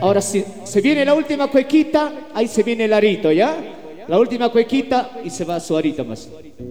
Ahora sí, se viene la última cuequita, ahí se viene el arito, ¿ya? La última cuequita y se va su arito más.